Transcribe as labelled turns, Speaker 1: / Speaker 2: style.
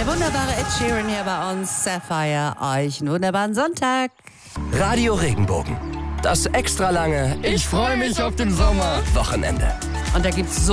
Speaker 1: Der wunderbare Ed Sheeran hier bei uns. Sapphire, euch einen wunderbaren Sonntag.
Speaker 2: Radio Regenbogen. Das extra lange
Speaker 3: Ich freue mich auf den Sommer.
Speaker 2: Wochenende.
Speaker 1: Und da gibt's so